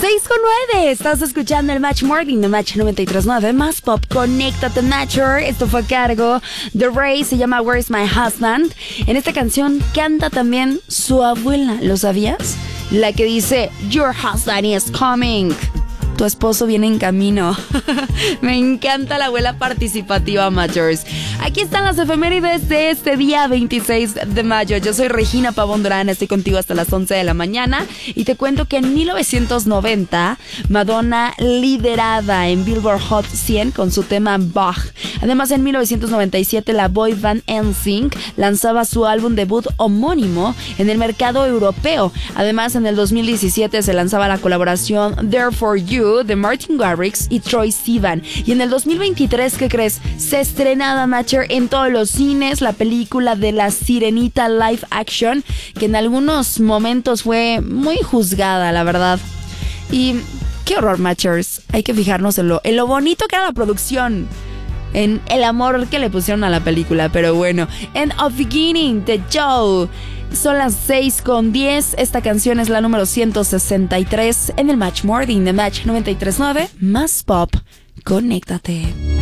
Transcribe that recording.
6:09, estás escuchando el Match Morning de Match 93.9, más pop, conéctate Nature. Esto fue a cargo de Ray, se llama Where's My Husband. En esta canción canta también su abuela, ¿lo sabías? La que dice, Your husband is coming. Tu esposo viene en camino. Me encanta la abuela participativa, Matchers. Aquí están las efemérides de este día 26 de mayo. Yo soy Regina Pavón Durán, estoy contigo hasta las 11 de la mañana. Y te cuento que en 1990, Madonna lideraba en Billboard Hot 100 con su tema Bach. Además, en 1997, la boy band NSYNC lanzaba su álbum debut homónimo en el mercado europeo. Además, en el 2017 se lanzaba la colaboración There For You de Martin Garrix y Troye Sivan. Y en el 2023, ¿qué crees? Se estrenaba, Matcher, en todos los cines la película de La Sirenita live action, que en algunos momentos fue muy juzgada, la verdad. Y qué horror, Matchers. Hay que fijarnos en lo bonito que era la producción, en el amor que le pusieron a la película. Pero bueno, End of Beginning de Joe. Son las 6:10. Esta canción es la número 163 en el Match Morning de Match 93.9. Más pop. Conéctate.